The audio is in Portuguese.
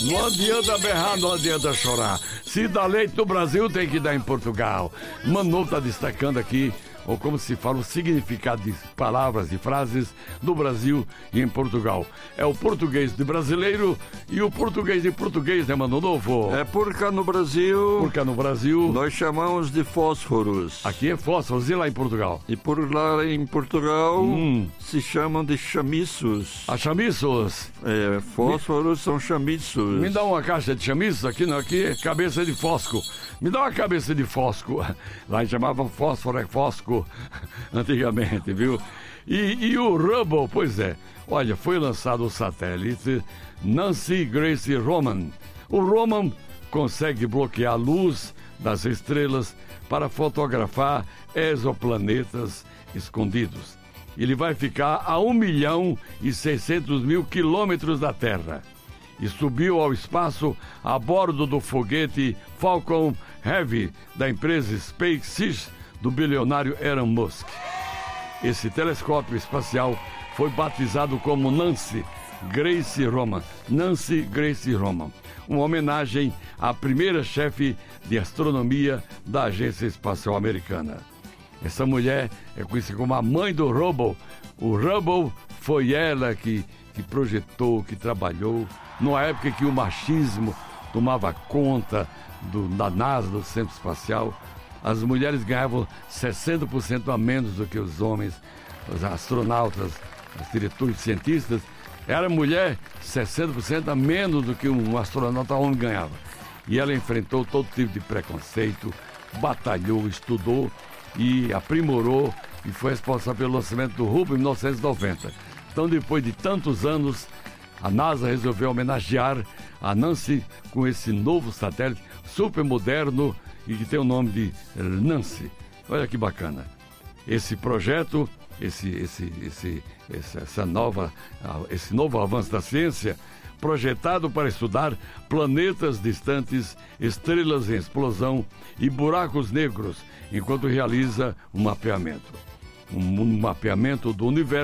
Não adianta berrar, não adianta chorar. Se dá leite no Brasil, tem que dar em Portugal. Manu está destacando aqui, ou como se fala, o significado de palavras e frases do Brasil e em Portugal. É o português de brasileiro e o português de português, né, Mano Novo? É porque no Brasil... Porque no Brasil... nós chamamos de fósforos. Aqui é fósforos, e lá em Portugal? E por lá em Portugal se chamam de chamiços. Ah, chamiços? É, fósforos são chamiços. Me dá uma caixa de chamiços aqui, não, aqui é cabeça de fósforo. Me dá uma cabeça de fósforo. Lá chamavam fósforo, é fósforo, antigamente, viu? E o Hubble, pois é, olha, foi lançado o satélite Nancy Grace Roman. O Roman consegue bloquear a luz das estrelas para fotografar exoplanetas escondidos. Ele vai ficar a 1.600.000 quilômetros da Terra e subiu ao espaço a bordo do foguete Falcon Heavy da empresa SpaceX do bilionário Elon Musk. Esse telescópio espacial foi batizado como Nancy Grace Roman. Nancy Grace Roman, uma homenagem à primeira chefe de astronomia da Agência Espacial Americana. Essa mulher é conhecida como a mãe do Hubble. O Hubble foi ela que projetou, que trabalhou, numa época que o machismo tomava conta da NASA, do Centro Espacial. As mulheres ganhavam 60% a menos do que os homens, os astronautas, os diretores, cientistas. Era mulher 60% a menos do que um astronauta homem ganhava. E ela enfrentou todo tipo de preconceito, batalhou, estudou e aprimorou e foi responsável pelo lançamento do Hubble em 1990. Então, depois de tantos anos, a NASA resolveu homenagear a Nancy com esse novo satélite super moderno e que tem o nome de Nancy. Olha que bacana. Esse projeto, esse novo avanço da ciência, projetado para estudar planetas distantes, estrelas em explosão e buracos negros, enquanto realiza um mapeamento do universo